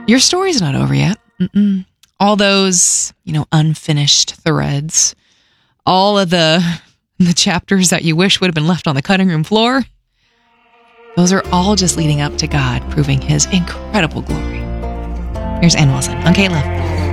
Your story's not over yet. All those, unfinished threads, all of the chapters that you wish would have been left on the cutting room floor, those are all just leading up to God proving his incredible glory. Here's Ann Wilson on K-Love.